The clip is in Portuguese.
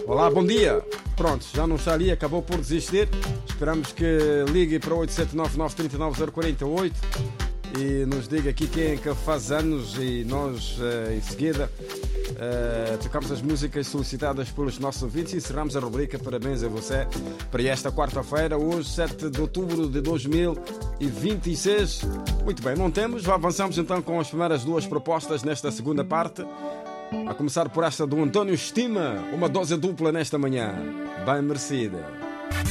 Olá, bom dia. Pronto, já não está ali, acabou por desistir. Esperamos que ligue para 8799-39048 e nos diga aqui quem é que faz anos e nós, em seguida, tocamos as músicas solicitadas pelos nossos ouvintes e encerramos a rubrica Parabéns a você para esta quarta-feira, hoje 7 de outubro de 2026. Muito bem, não temos, avançamos então com as primeiras duas propostas nesta segunda parte, a começar por esta do António Estima, uma dose dupla nesta manhã, bem merecida.